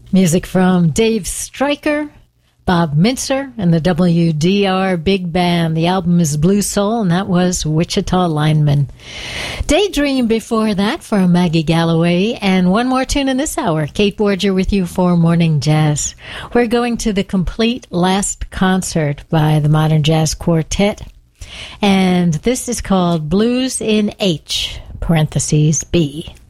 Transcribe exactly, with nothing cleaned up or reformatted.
Music from Dave Stryker, Bob Mintzer, and the W D R Big Band. The album is Blue Soul, and that was Wichita Lineman. Daydream before that from Maggie Galloway, and one more tune in this hour. Kate Borger with you for Morning Jazz. We're going to the Complete Last Concert by the Modern Jazz Quartet, and this is called Blues in H, parentheses B.